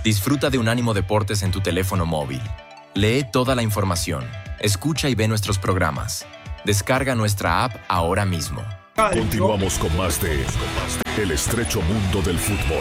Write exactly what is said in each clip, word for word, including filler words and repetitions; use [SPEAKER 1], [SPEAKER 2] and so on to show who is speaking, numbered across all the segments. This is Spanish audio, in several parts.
[SPEAKER 1] Disfruta de Unánimo Deportes en tu teléfono móvil. Lee toda la información, escucha y ve nuestros programas. Descarga nuestra app ahora mismo.
[SPEAKER 2] Continuamos con más de El Estrecho Mundo del Fútbol.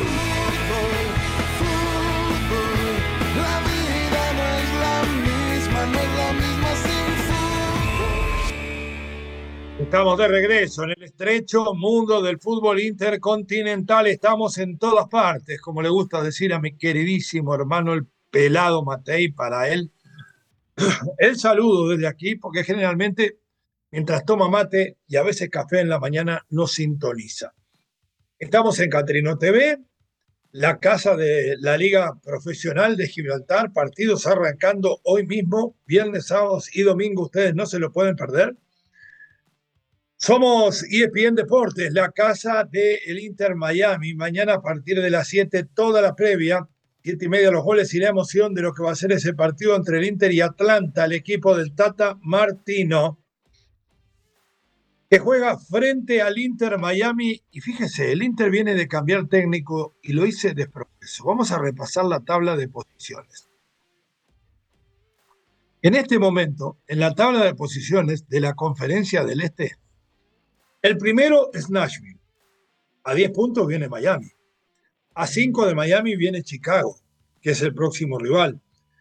[SPEAKER 3] La vida no es la misma, no es la misma sin fútbol.
[SPEAKER 4] Estamos de regreso en el estrecho mundo del fútbol intercontinental. Estamos en todas partes, como le gusta decir a mi queridísimo hermano el pelado Matei. Para él, el saludo desde aquí, porque generalmente mientras toma mate y a veces café en la mañana nos sintoniza. Estamos en Catrino T V, la casa de la Liga Profesional de Gibraltar, partidos arrancando hoy mismo, viernes, sábados y domingo, ustedes no se lo pueden perder. Somos E S P N Deportes, la casa del Inter Miami. Mañana a partir de las siete, toda la previa, siete y media los goles y la emoción de lo que va a ser ese partido entre el Inter y Atlanta, el equipo del Tata Martino, que juega frente al Inter Miami. Y fíjese, el Inter viene de cambiar técnico y lo hice de progreso. Vamos a repasar la tabla de posiciones. En este momento, en la tabla de posiciones de la Conferencia del Este, el primero es Nashville. A diez puntos viene Miami. A cinco de Miami viene Chicago, que es el próximo rival.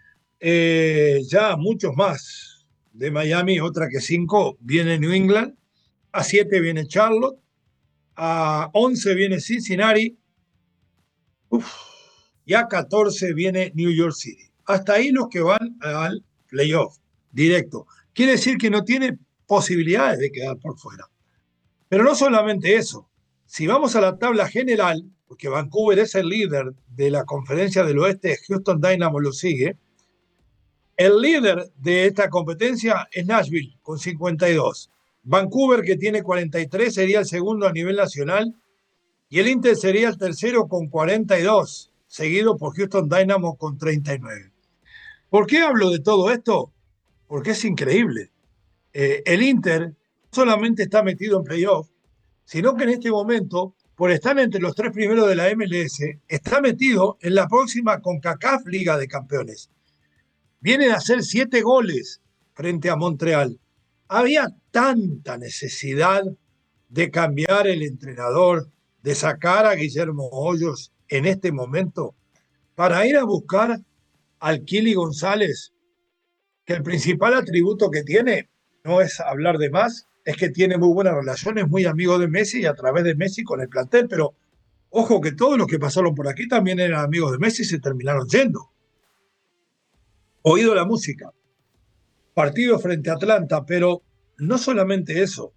[SPEAKER 4] Eh, ya muchos más de Miami, otra que cinco, viene New England. A siete viene Charlotte. A once viene Cincinnati. Uf, y a catorce viene New York City. Hasta ahí los que van al playoff directo. Quiere decir que no tiene posibilidades de quedar por fuera. Pero no solamente eso. Si vamos a la tabla general, porque Vancouver es el líder de la Conferencia del Oeste, Houston Dynamo lo sigue, el líder de esta competencia es Nashville con cincuenta y dos. Vancouver, que tiene cuarenta y tres, sería el segundo a nivel nacional, y el Inter sería el tercero con cuarenta y dos, seguido por Houston Dynamo con treinta y nueve. ¿Por qué hablo de todo esto? Porque es increíble. Eh, el Inter solamente está metido en playoff, sino que en este momento, por estar entre los tres primeros de la M L S, está metido en la próxima CONCACAF Liga de Campeones. Viene de hacer siete goles frente a Montreal. Había tanta necesidad de cambiar el entrenador, de sacar a Guillermo Hoyos en este momento, para ir a buscar al Kili González, que el principal atributo que tiene no es hablar de más, es que tiene muy buenas relaciones, muy amigo de Messi y a través de Messi con el plantel, pero ojo que todos los que pasaron por aquí también eran amigos de Messi y se terminaron yendo. Oído la música, partido frente a Atlanta, pero no solamente eso.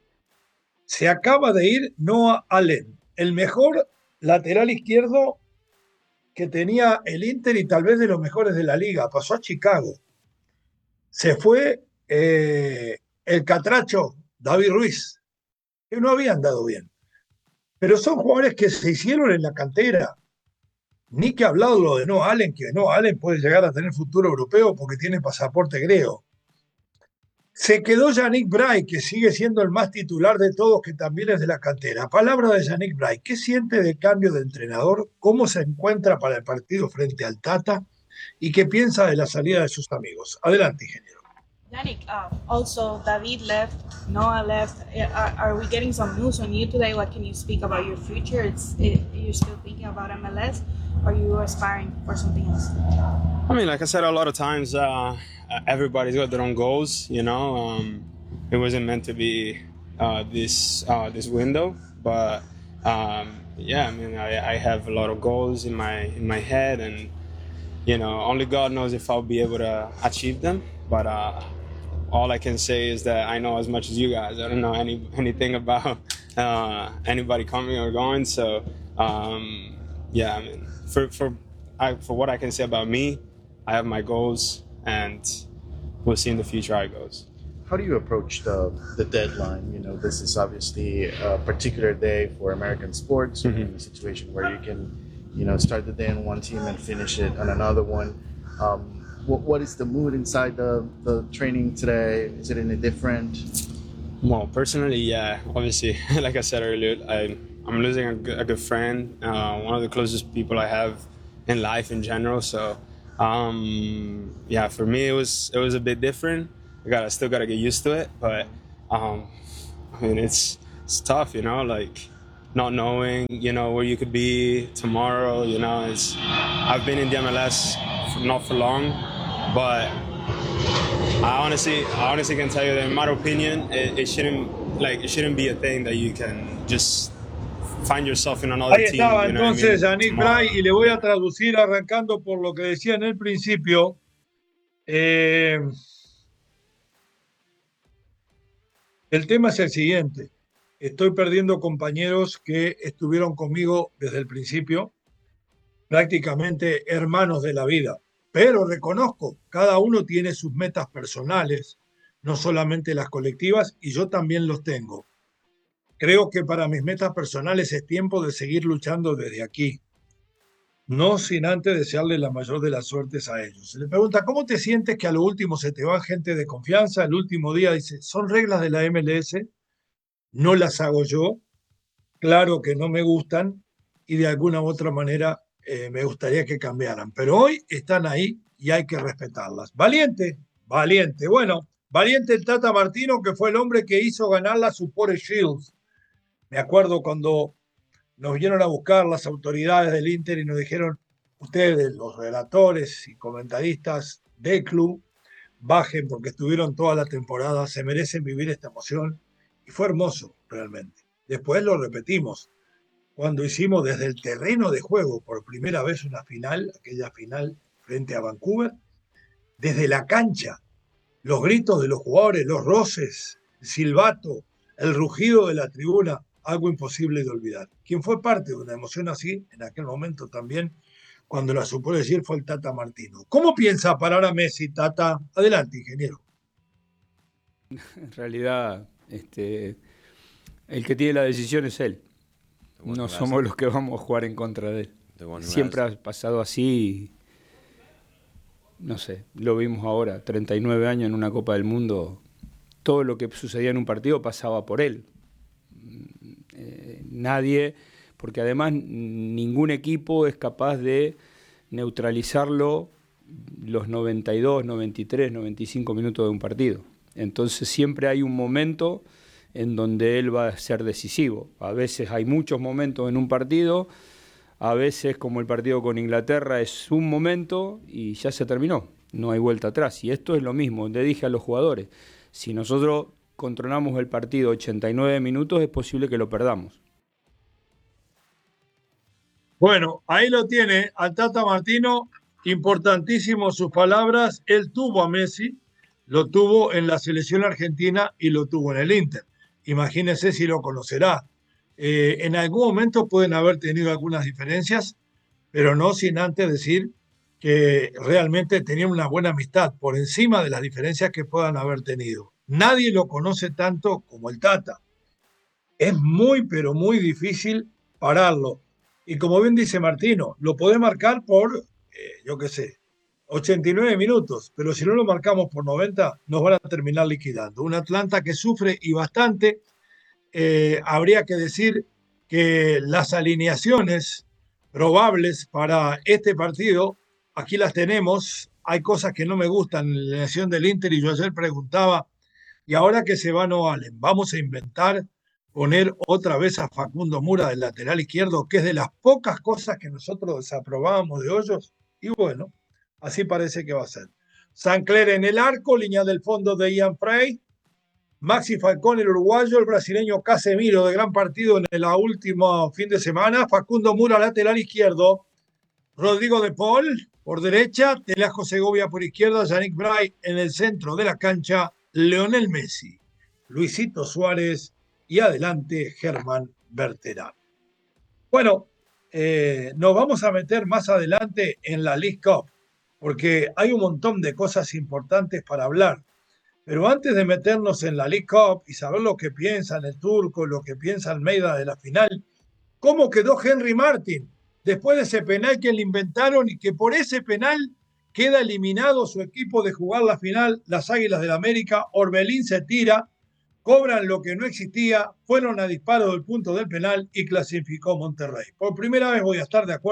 [SPEAKER 4] Se acaba de ir Noah Allen, el mejor lateral izquierdo que tenía el Inter y tal vez de los mejores de la liga. Pasó a Chicago. Se fue eh, el catracho David Ruiz, que no había andado bien. Pero son jugadores que se hicieron en la cantera. Ni que hablado lo de Noah Allen, que Noah Allen puede llegar a tener futuro europeo porque tiene pasaporte griego. Se quedó Yannick Bray, que sigue siendo el más titular de todos, que también es de la cantera. Palabra de Yannick Bray. ¿Qué siente de cambio de entrenador? ¿Cómo se encuentra para el partido frente al Tata? ¿Y qué piensa de la salida de sus amigos? Adelante, ingeniero.
[SPEAKER 5] Yannick, uh, also David left, Noah left. Are, are we getting some news on you today? What can you speak about your future? It's it, you're still thinking about M L S, or are you aspiring for something else?
[SPEAKER 6] I mean, like I said a lot of times, uh, everybody's got their own goals. You know, um, it wasn't meant to be uh, this uh, this window, but um, yeah, I mean, I, I have a lot of goals in my in my head, and you know, only God knows if I'll be able to achieve them. But uh, all I can say is that I know as much as you guys. I don't know any anything about uh, anybody coming or going. So um, yeah, I mean, for for I, for what I can say about me, I have my goals, and we'll see in the future how it goes.
[SPEAKER 7] How do you approach the the deadline? You know, this is obviously a particular day for American sports. Mm-hmm. In a situation where you can, you know, start the day on one team and finish it on another one. Um, What, what is the mood inside the, the training today? Is it any different?
[SPEAKER 6] Well, personally, yeah. Obviously, like I said earlier, I, I'm losing a good, a good friend, uh, one of the closest people I have in life in general. So um, yeah, for me it was it was a bit different. I got I still got to get used to it, but um, I mean it's it's tough, you know, like not knowing, you know, where you could be tomorrow. You know, it's I've been in the M L S for, not for long, but I honestly I honestly can tell you that in my opinion, it, it shouldn't like it shouldn't be a thing that you can just find yourself in another
[SPEAKER 4] Ahí
[SPEAKER 6] team.
[SPEAKER 4] estaba
[SPEAKER 6] You know what I
[SPEAKER 4] entonces
[SPEAKER 6] mean?
[SPEAKER 4] Yannick
[SPEAKER 6] Tomorrow.
[SPEAKER 4] Bray, y le voy a traducir arrancando por lo que decía en el principio. Eh, el tema es el siguiente. Estoy perdiendo compañeros que estuvieron conmigo desde el principio, prácticamente hermanos de la vida. Pero reconozco, cada uno tiene sus metas personales, no solamente las colectivas, y yo también los tengo. Creo que para mis metas personales es tiempo de seguir luchando desde aquí, no sin antes desearle la mayor de las suertes a ellos. Se le pregunta, ¿cómo te sientes que a lo último se te va gente de confianza? El último día dice, son reglas de la M L S, no las hago yo, claro que no me gustan y de alguna u otra manera eh, me gustaría que cambiaran, pero hoy están ahí y hay que respetarlas. Valiente, valiente. Bueno, valiente el Tata Martino, que fue el hombre que hizo ganar la Support Shields. Me acuerdo cuando nos vinieron a buscar las autoridades del Inter y nos dijeron, ustedes, los relatores y comentaristas del club, bajen porque estuvieron toda la temporada, se merecen vivir esta emoción. Y fue hermoso, realmente. Después lo repetimos, cuando hicimos desde el terreno de juego por primera vez una final, aquella final frente a Vancouver, desde la cancha, los gritos de los jugadores, los roces, el silbato, el rugido de la tribuna, algo imposible de olvidar. Quien fue parte de una emoción así, en aquel momento también, cuando la supo decir, fue el Tata Martino. ¿Cómo piensa parar a Messi, Tata? Adelante, ingeniero.
[SPEAKER 8] En realidad, este, el que tiene la decisión es él. No somos los que vamos a jugar en contra de él. Siempre ha pasado así. No sé, lo vimos ahora, treinta y nueve años en una Copa del Mundo. Todo lo que sucedía en un partido pasaba por él. Eh, nadie, porque además ningún equipo es capaz de neutralizarlo los noventa y dos, noventa y tres, noventa y cinco minutos de un partido. Entonces siempre hay un momento en donde él va a ser decisivo. A veces hay muchos momentos en un partido, a veces como el partido con Inglaterra es un momento y ya se terminó, no hay vuelta atrás. Y esto es lo mismo, le dije a los jugadores, si nosotros controlamos el partido ochenta y nueve minutos es posible que lo perdamos.
[SPEAKER 4] Bueno, ahí lo tiene al Tata Martino, importantísimo sus palabras. Él tuvo a Messi, lo tuvo en la selección argentina y lo tuvo en el Inter. Imagínense si lo conocerá. Eh, en algún momento pueden haber tenido algunas diferencias, pero no sin antes decir que realmente tenían una buena amistad por encima de las diferencias que puedan haber tenido. Nadie lo conoce tanto como el Tata. Es muy, pero muy difícil pararlo. Y como bien dice Martino, lo podés marcar por, eh, yo qué sé, ochenta y nueve minutos, pero si no lo marcamos por noventa, nos van a terminar liquidando. Un Atlanta que sufre y bastante. Eh, habría que decir que las alineaciones probables para este partido, aquí las tenemos. Hay cosas que no me gustan en la alineación del Inter y yo ayer preguntaba, y ahora que se va No Allen, vamos a inventar poner otra vez a Facundo Mura del lateral izquierdo, que es de las pocas cosas que nosotros desaprobábamos de Hoyos, y bueno, así parece que va a ser. Sancler en el arco, línea del fondo de Ian Frey, Maxi Falcón, el uruguayo, el brasileño Casemiro, de gran partido en el último fin de semana, Facundo Mura, lateral izquierdo, Rodrigo de Paul por derecha, Telasco Segovia por izquierda, Yannick Bray en el centro de la cancha, Lionel Messi, Luisito Suárez y adelante Germán Berterame. Bueno, eh, nos vamos a meter más adelante en la League Cup, porque hay un montón de cosas importantes para hablar. Pero antes de meternos en la League Cup y saber lo que piensa el turco, lo que piensa Almeida de la final, ¿cómo quedó Henry Martin después de ese penal que le inventaron y que por ese penal queda eliminado su equipo de jugar la final, las Águilas del América? Orbelín se tira, cobran lo que no existía, fueron a disparo del punto del penal y clasificó Monterrey. Por primera vez voy a estar de acuerdo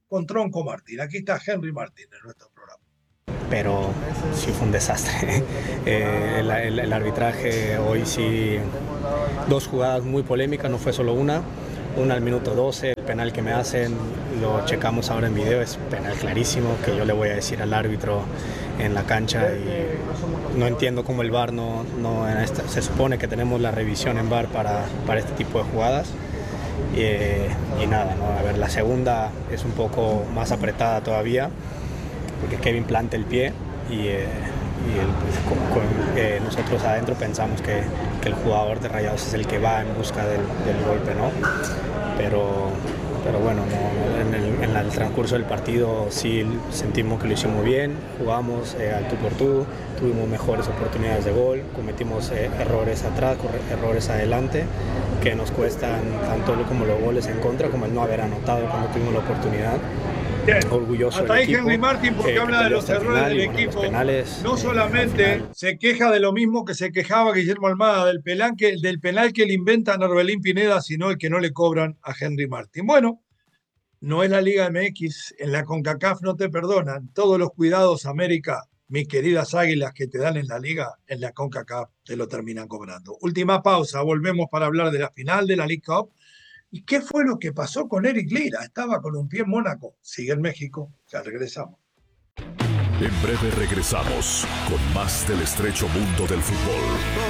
[SPEAKER 4] con Tronco Martín. Aquí está Henry Martín en nuestro programa.
[SPEAKER 9] Pero sí fue un desastre. Eh, el, el, el arbitraje hoy sí, dos jugadas muy polémicas, no fue solo una. Una al minuto doce, el penal que me hacen, lo checamos ahora en video, es penal clarísimo, que yo le voy a decir al árbitro en la cancha y no entiendo cómo el V A R no, no en esta, se supone que tenemos la revisión en V A R para, para este tipo de jugadas. Y, y nada, ¿no? A ver, la segunda es un poco más apretada todavía, porque Kevin planta el pie y, eh, y el, pues, con, con, eh, nosotros adentro pensamos que, que el jugador de Rayados es el que va en busca del, del golpe, ¿no? Pero, pero bueno, no, en, el, en el transcurso del partido sí sentimos que lo hicimos bien, jugamos eh, al tú por tú, tuvimos mejores oportunidades de gol, cometimos eh, errores atrás, errores adelante, que nos cuestan tanto como los goles en contra como el no haber anotado cuando tuvimos la oportunidad.
[SPEAKER 4] Bien.
[SPEAKER 9] Orgulloso
[SPEAKER 4] Hasta
[SPEAKER 9] del
[SPEAKER 4] ahí
[SPEAKER 9] equipo,
[SPEAKER 4] Henry Martín, porque
[SPEAKER 9] eh,
[SPEAKER 4] habla de los errores
[SPEAKER 9] final,
[SPEAKER 4] del
[SPEAKER 9] y, bueno,
[SPEAKER 4] equipo.
[SPEAKER 9] Penales,
[SPEAKER 4] no
[SPEAKER 9] eh,
[SPEAKER 4] solamente se queja de lo mismo que se quejaba Guillermo Almada, del penal que, del penal que le inventan a Orbelín Pineda, sino el que no le cobran a Henry Martín. Bueno, no es la Liga M X, en la CONCACAF no te perdonan. Todos los cuidados, América, mis queridas águilas que te dan en la Liga, en la CONCACAF te lo terminan cobrando. Última pausa, volvemos para hablar de la final de la League Cup. ¿Y qué fue lo que pasó con Eric Lira? Estaba con un pie en Mónaco, sigue en México, ya regresamos.
[SPEAKER 2] En breve regresamos con más del estrecho mundo del fútbol.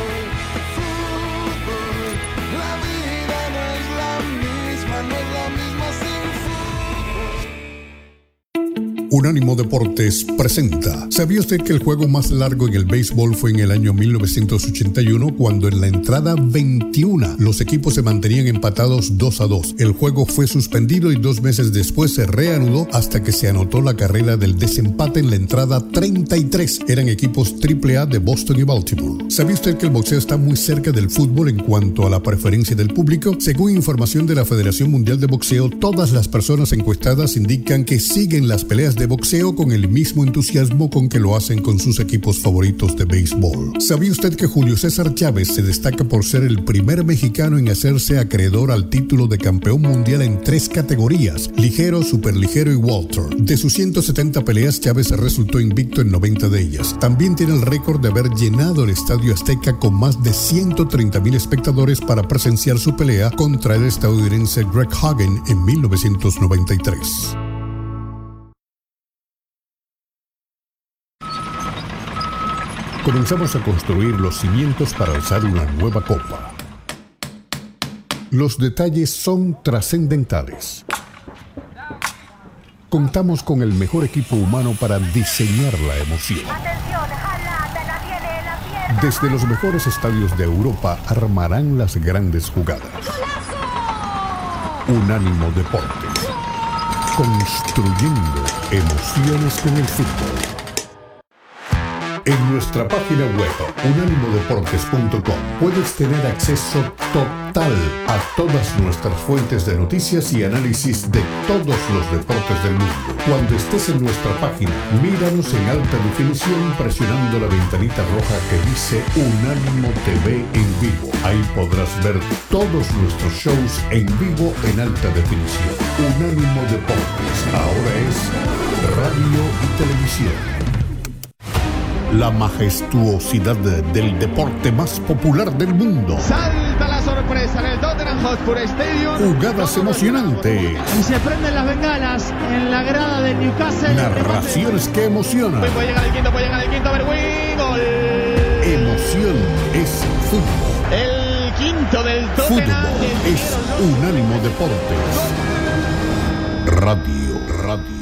[SPEAKER 3] La vida no es la misma, no es la misma sin
[SPEAKER 10] Unánimo Deportes presenta. ¿Sabía usted que el juego más largo en el béisbol fue en el año mil novecientos ochenta y uno, cuando en la entrada veintiuno los equipos se mantenían empatados dos a dos? El juego fue suspendido y dos meses después se reanudó hasta que se anotó la carrera del desempate en la entrada treinta y tres. Eran equipos triple A de Boston y Baltimore. ¿Sabía usted que el boxeo está muy cerca del fútbol en cuanto a la preferencia del público? Según información de la Federación Mundial de Boxeo, todas las personas encuestadas indican que siguen las peleas de boxeo con el mismo entusiasmo con que lo hacen con sus equipos favoritos de béisbol. ¿Sabía usted que Julio César Chávez se destaca por ser el primer mexicano en hacerse acreedor al título de campeón mundial en tres categorías: ligero, superligero y welter? De sus ciento setenta peleas, Chávez resultó invicto en noventa de ellas. También tiene el récord de haber llenado el Estadio Azteca con más de ciento treinta mil espectadores para presenciar su pelea contra el estadounidense Greg Hagen en mil novecientos noventa y tres. Comenzamos a construir los cimientos para alzar una nueva copa. Los detalles son trascendentales. Contamos con el mejor equipo humano para diseñar la emoción. Desde los mejores estadios de Europa armarán las grandes jugadas. Unánimo Deportes. Construyendo emociones con el fútbol. En nuestra página web, unánimo deportes punto com, puedes tener acceso total a todas nuestras fuentes de noticias y análisis de todos los deportes del mundo. Cuando estés en nuestra página, míranos en alta definición presionando la ventanita roja que dice Unánimo T V en vivo. Ahí podrás ver todos nuestros shows en vivo en alta definición. Unánimo Deportes, ahora es radio y televisión. La majestuosidad del deporte más popular del mundo.
[SPEAKER 11] Salta la sorpresa en el Tottenham Hotspur Stadium.
[SPEAKER 10] Jugadas emocionantes.
[SPEAKER 11] Y se prenden las bengalas en la grada de Newcastle.
[SPEAKER 10] Narraciones que emocionan.
[SPEAKER 11] Puede llegar el quinto, puede llegar el quinto, Berwin, gol.
[SPEAKER 10] Emoción es fútbol.
[SPEAKER 11] El quinto del Tottenham.
[SPEAKER 10] Fútbol es Unánimo Deportes. Radio, radio.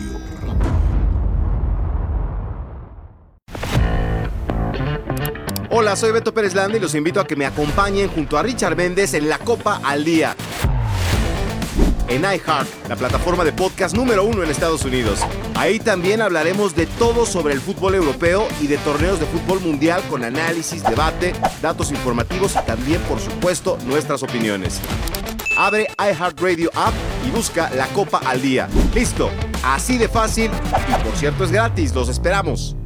[SPEAKER 12] Hola, soy Beto Pérez Landa y los invito a que me acompañen junto a Richard Méndez en La Copa al Día en iHeart, la plataforma de podcast número uno en Estados Unidos. Ahí también hablaremos de todo sobre el fútbol europeo y de torneos de fútbol mundial con análisis, debate, datos informativos y también, por supuesto, nuestras opiniones. Abre iHeartRadio App y busca La Copa al Día. ¡Listo! Así de fácil y, por cierto, es gratis. ¡Los esperamos!